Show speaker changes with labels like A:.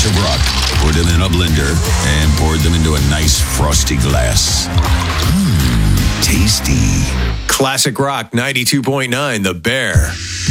A: classic rock, put them in a blender, and poured them into a nice frosty glass. Tasty.
B: Classic Rock 92.9, The Bear.